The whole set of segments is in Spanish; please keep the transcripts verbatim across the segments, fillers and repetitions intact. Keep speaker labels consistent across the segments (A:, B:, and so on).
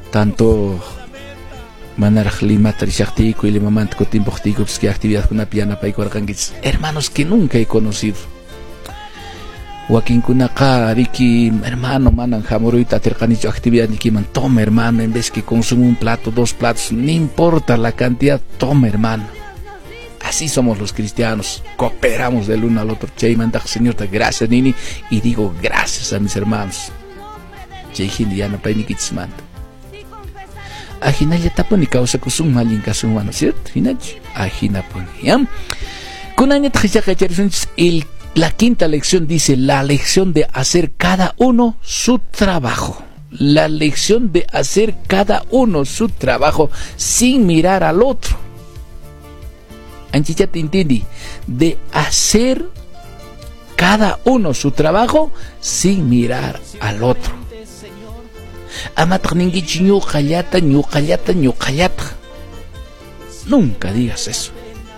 A: tanto Manar Lima Tarishaktico y Lima Mantico Timboktico, que actividad con una piana paikorangis. Hermanos que nunca he conocido. Joaquín Kunaka, Ricky, hermano, manan Jamoruita, Tercanicho, actividad Nikiman, toma hermano, en vez que consume un plato, dos platos, no importa la cantidad, toma hermano. Así somos los cristianos, cooperamos del uno al otro. Chaymantak, Señor, gracias Nini, y digo gracias a mis hermanos. Chayhin Diana Painikitsmant. Ajinaya taponi causa kusung malin kasung mano, ¿cierto? Hinach, ajina poni, ¿ya? Kunanya Tjachakacharis, el La quinta lección dice la lección de hacer cada uno su trabajo. La lección de hacer cada uno su trabajo sin mirar al otro. Anchicha te entiende, de hacer cada uno su trabajo sin mirar al otro. Amatningi ñuqallata, ñuqallata, ñuqallata. Nunca digas eso.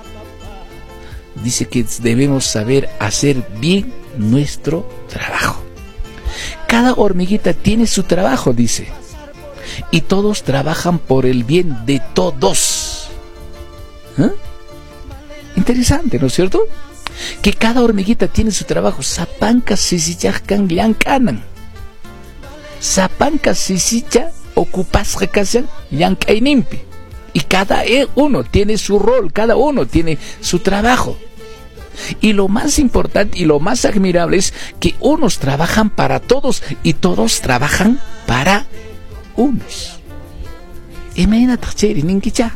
A: Dice que debemos saber hacer bien nuestro trabajo. Cada hormiguita tiene su trabajo, dice. Y todos trabajan por el bien de todos. ¿Eh? Interesante, ¿no es cierto? Que cada hormiguita tiene su trabajo. Sapanca sisichajkan llankanan. Sapanca sisicha ocupasjakasan llankainimpi. Y cada uno tiene su rol, cada uno tiene su trabajo. Y lo más importante y lo más admirable es que unos trabajan para todos y todos trabajan para unos. Imagínate, chéri, ninkicha.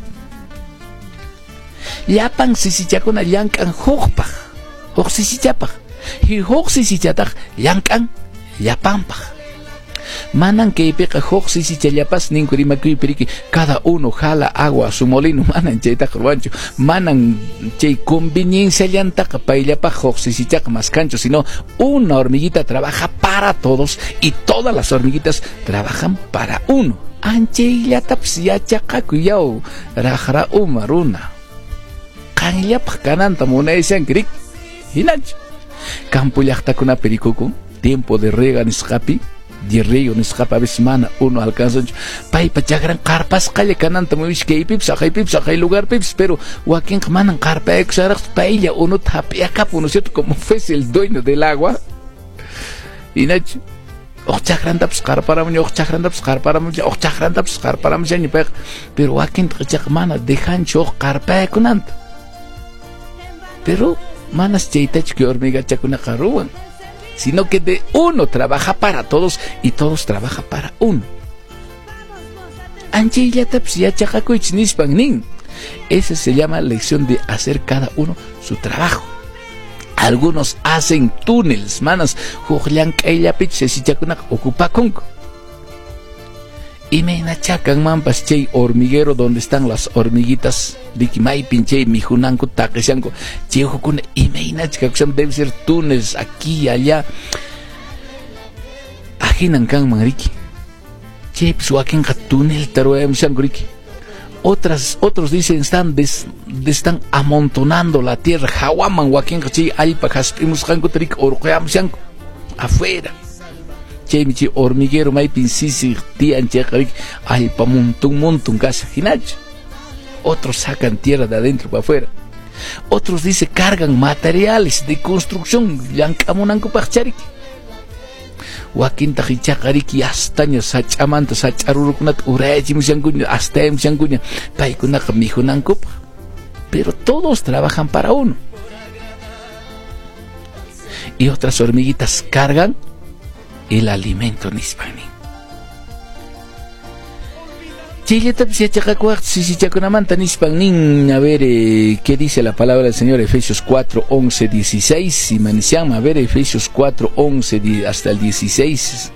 A: Yapan sisichakuna yankan hokpaj, hok sisichapaj. Y hok sisichataj yankan yapanpaj. Manan que peca hoxi si chayapas ninkurima kuipiriki cada uno jala agua a su molino manan chayta ruancho manan chay conveniencia llantaka paillapa hoxi si chac más cancho, sino una hormiguita trabaja para todos y todas las hormiguitas trabajan para uno. Anchayllataps yachaqakuyau rajra umaruna qanllapaq kananta munaysankrik hinach campo llaqtakuna perikuku tiempo de rega nisqapi de río nisqapa a veces mana uno alcanza pay pachagran carpas calle cananta muy que pips hay pips hay lugar pips, pero Joaquín manan carpa exaras paella uno tapia capo, ¿no es cierto? Como fuese el dueño del agua y nach och chagran taps carpara muy och chagran taps carpara muy och chagran taps carpara muy ni per, pero Joaquín chag mana dejan cho carpa conanta, pero manas cheitach que hormiga chacuna caruan, sino que de uno trabaja para todos y todos trabajan para uno. Esa se llama lección de hacer cada uno su trabajo. Algunos hacen túneles, manas, ocupa conco. Y me nachacan mampas chay hormiguero donde están las hormiguitas dikimay pinche mijunanco taquesianco chejokuna y me nachacan debe ser túneles aquí y allá ajinan kan manriki che psuaken ka túnel taroem sanguriki. Otras otros dicen están des, están amontonando la tierra hawaman waken chi alpa haspimus kanko trik orqeam shanko afuera. Chemichi hormiguero may pinsisi tian chekrik alpa montun montun casa hinach. Otros sacan tierra de adentro para afuera. Otros dice cargan materiales de construcción yankamunanku pachariki. Joaquín tajichakariki astaña sachamanta sacharurukunat urachi mushanguña hasta mushanguña paikunaka mijunanku. Pero todos trabajan para uno. Y otras hormiguitas cargan el alimento nispani. Chileta psiachacacuac sisichaconamanta nispanin. A ver, eh, ¿qué dice la palabra del Señor? Efesios cuatro, once, dieciséis. Si manician, a ver, Efesios cuatro, once hasta el dieciséis.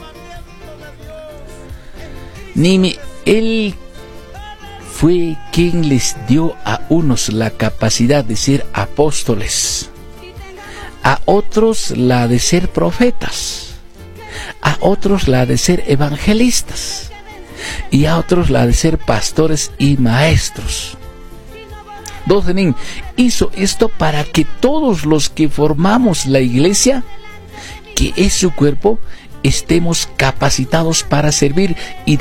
A: Nimi, él fue quien les dio a unos la capacidad de ser apóstoles, a otros la de ser profetas, a otros la de ser evangelistas y a otros la de ser pastores y maestros. Docenin hizo esto para que todos los que formamos la iglesia, que es su cuerpo, estemos capacitados para servir y